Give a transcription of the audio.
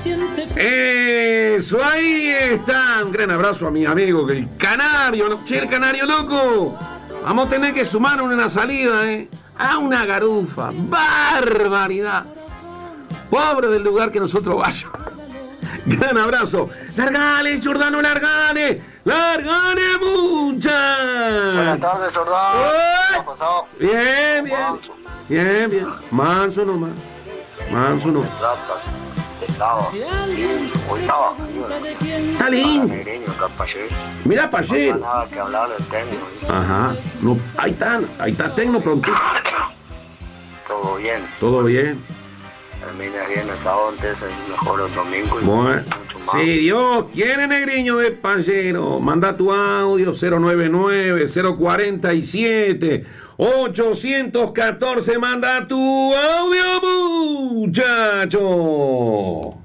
Eso, ahí está. Un gran abrazo a mi amigo, el Canario. Che, el Canario, loco. Vamos a tener que sumar una salida, a una garufa. ¡Barbaridad! Pobre del lugar que nosotros vayamos. Gran abrazo. ¡Largale, Jordano, largale! ¡Largale, mucha! Buenas tardes, Jordano. ¿Qué ha pasado? Bien, bien. Bien, bien. Manso nomás. Manso no. Estaba lindo, hoy estaba frío. Está lindo. Mira para ayer. No nada que hablar del técnico. Ajá. No, ahí está técnico pronto. Todo bien. Todo bien. Termina bien el sábado, antes el mejor el domingo y bueno, mucho más. Si Dios quiere, Negriño de Pallero, manda tu audio 099-047-814, manda tu audio, muchacho.